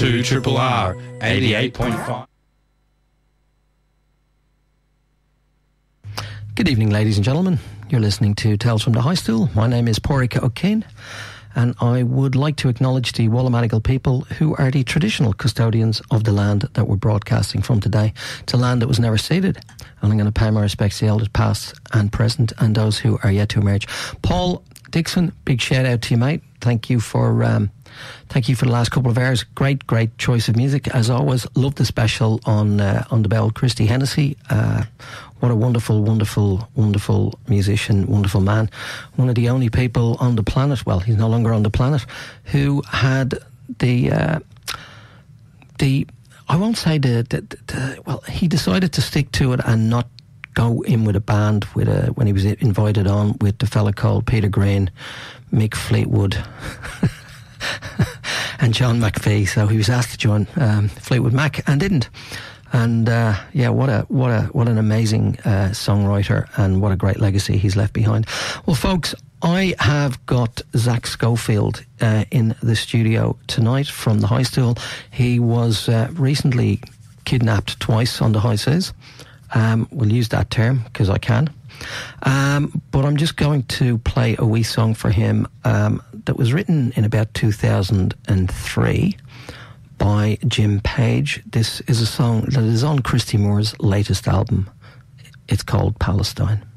to Triple R 88.5. Good evening, ladies and gentlemen. You're listening to Tales from the High Stool. My name is Pádraig O'Kane, and I would like to acknowledge the Wallamadigal people who are the traditional custodians of the land that we're broadcasting from today. It's a land that was never ceded, and I'm going to pay my respects to the elders past and present and those who are yet to emerge. Paul Dixon, big shout out to you, mate. Thank you for the last couple of hours. Great choice of music as always. Love the special on the bell, Christy Hennessy. What a wonderful musician, wonderful man. One of the only people on the planet, well, he's no longer on the planet, who had I won't say well, he decided to stick to it and not go in with a band when he was invited on with the fella called Peter Green, Mick Fleetwood and John McVie. So he was asked to join Fleetwood Mac and didn't. And what an amazing songwriter, and what a great legacy he's left behind. Well, folks, I have got Zach Schofield in the studio tonight from the High Stool. He was recently kidnapped twice on the high seas. We'll use that term because I can. But I'm just going to play a wee song for him that was written in about 2003 by Jim Page. This is a song that is on Christy Moore's latest album. It's called Palestine.